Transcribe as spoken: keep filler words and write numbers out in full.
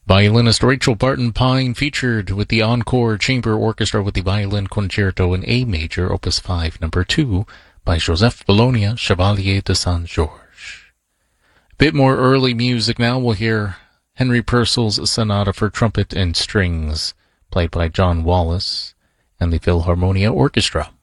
Violinist Rachel Barton Pine featured with the Encore Chamber Orchestra with the Violin Concerto in A Major, Opus five, Number two, by Joseph Bologna, Chevalier de Saint-Georges. A bit more early music now. We'll hear Henry Purcell's Sonata for Trumpet and Strings, played by John Wallis and the Philharmonia Orchestra.